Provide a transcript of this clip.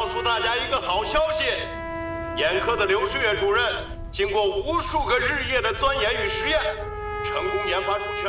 告诉大家一个好消息：眼科的刘世月主任经过无数个日夜的钻研与实验，成功研发出全。